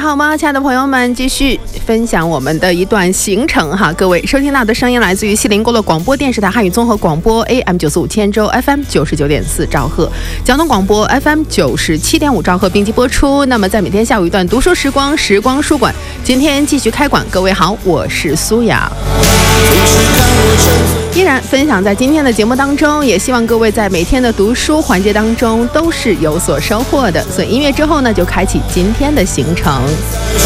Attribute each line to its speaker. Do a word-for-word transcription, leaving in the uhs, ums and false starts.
Speaker 1: 好吗？亲爱的朋友们，继续分享我们的一段行程哈。各位收听到的声音来自于西林公路广播电视台汉语综合广播 A M 九四五千州 F M 九十九点四兆赫，交通广播 F M 九十七点五兆赫并机播出。那么在每天下午一段读书时光，时光书馆今天继续开馆。各位好，我是苏雅。依然分享在今天的节目当中，也希望各位在每天的读书环节当中都是有所收获的。所以音乐之后呢，就开启今天的行程。